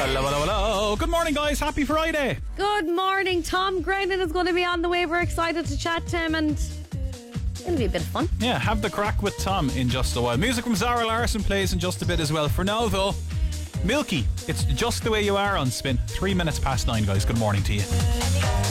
Hello, hello, hello. Good morning, guys. Happy Friday. Good morning. Tom Grennan is going to be on the way. We're excited to chat to him and it'll be a bit of fun. Yeah, have the crack with Tom in just a while. Music from Zara Larsson plays in just a bit as well. For now, though, Milky, it's Just the Way You Are on Spin. 3 minutes past 9, guys. Good morning to you.